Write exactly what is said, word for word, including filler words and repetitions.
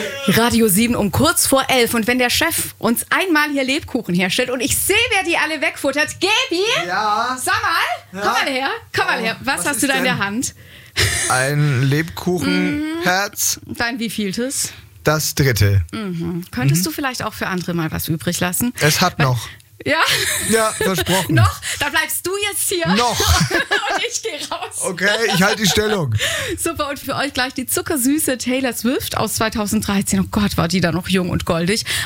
Radio sieben um kurz vor elf. Und wenn der Chef uns einmal hier Lebkuchen herstellt und ich sehe, wer die alle wegfuttert. Gaby? Ja? Sag mal, Ja? komm mal her, komm mal her. Was, Was hast ist du da in denn? der Hand? Ein Lebkuchenherz, Dein wievieltes? das dritte. Könntest du vielleicht auch für andere mal was übrig lassen? Es hat noch. Ja? Ja, versprochen. Noch? Dann bleibst du jetzt hier. Noch. Und ich gehe raus. Okay, ich halte die Stellung. Super, und für euch gleich die zuckersüße Taylor Swift aus zweitausenddreizehn. Oh Gott, war die da noch jung und goldig.